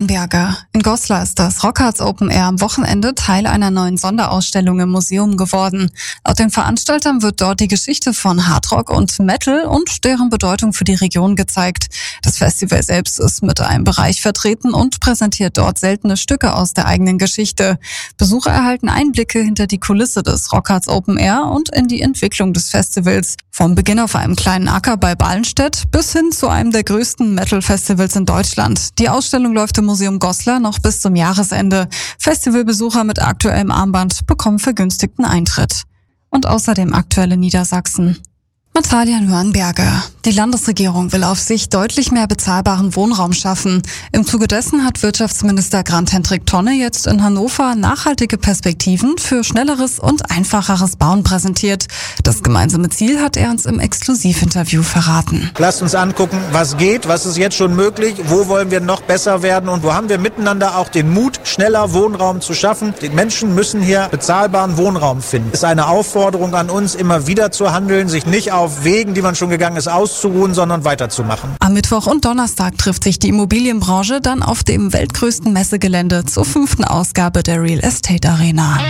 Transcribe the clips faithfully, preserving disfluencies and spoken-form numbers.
Wörnberger. In Goslar ist das Rockharz Open Air am Wochenende Teil einer neuen Sonderausstellung im Museum geworden. Laut den Veranstaltern wird dort die Geschichte von Hardrock und Metal und deren Bedeutung für die Region gezeigt. Das Festival selbst ist mit einem Bereich vertreten und präsentiert dort seltene Stücke aus der eigenen Geschichte. Besucher erhalten Einblicke hinter die Kulisse des Rockharz Open Air und in die Entwicklung des Festivals. Vom Beginn auf einem kleinen Acker bei Ballenstedt bis hin zu einem der größten Metal-Festivals in Deutschland. Die Ausstellung läuft im Museum Goslar noch bis zum Jahresende. Festivalbesucher mit aktuellem Armband bekommen vergünstigten Eintritt. Und außerdem aktuelle Niedersachsen. Natalia Wörnberger. Die Landesregierung will auf sich deutlich mehr bezahlbaren Wohnraum schaffen. Im Zuge dessen hat Wirtschaftsminister Grant-Hendrik Tonne jetzt in Hannover nachhaltige Perspektiven für schnelleres und einfacheres Bauen präsentiert. Das gemeinsame Ziel hat er uns im Exklusivinterview verraten. Lasst uns angucken, was geht, was ist jetzt schon möglich, wo wollen wir noch besser werden und wo haben wir miteinander auch den Mut, schneller Wohnraum zu schaffen. Die Menschen müssen hier bezahlbaren Wohnraum finden. Es ist eine Aufforderung an uns, immer wieder zu handeln, sich nicht auf Wegen, die man schon gegangen ist, auszuruhen, sondern weiterzumachen. Am Mittwoch und Donnerstag trifft sich die Immobilienbranche dann auf dem weltgrößten Messegelände zur fünften Ausgabe der Real Estate Arena.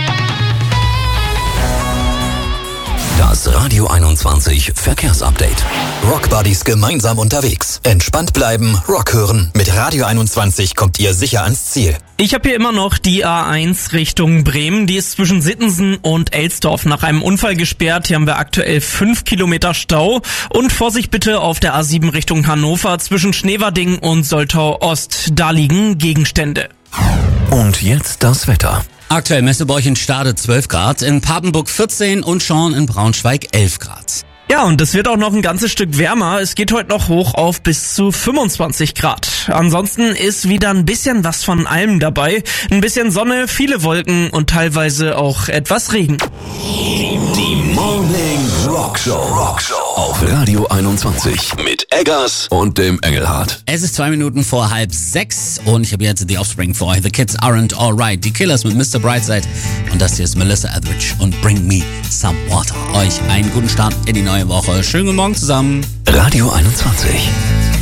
Das Radio einundzwanzig Verkehrsupdate. Rock Buddies gemeinsam unterwegs. Entspannt bleiben, Rock hören. Mit Radio einundzwanzig kommt ihr sicher ans Ziel. Ich habe hier immer noch die A eins Richtung Bremen. Die ist zwischen Sittensen und Elsdorf nach einem Unfall gesperrt. Hier haben wir aktuell fünf Kilometer Stau. Und Vorsicht bitte auf der A sieben Richtung Hannover zwischen Schneverding und Soltau Ost. Da liegen Gegenstände. Und jetzt das Wetter. Aktuell Messebauch in Stade zwölf Grad, in Papenburg vierzehn und Schorn in Braunschweig elf Grad. Ja, und es wird auch noch ein ganzes Stück wärmer. Es geht heute noch hoch auf bis zu fünfundzwanzig Grad. Ansonsten ist wieder ein bisschen was von allem dabei. Ein bisschen Sonne, viele Wolken und teilweise auch etwas Regen. Die Morning Rock Show. Rock Show auf Radio einundzwanzig mit Eggers und dem Engelhardt. Es ist zwei Minuten vor halb sechs und ich habe jetzt The Offspring für euch. The Kids Aren't Alright. Die Killers mit Mister Brightside. Und das hier ist Melissa Etheridge und Bring Me Some Water. Euch einen guten Start in die neue Woche. Schönen guten Morgen zusammen. Radio einundzwanzig.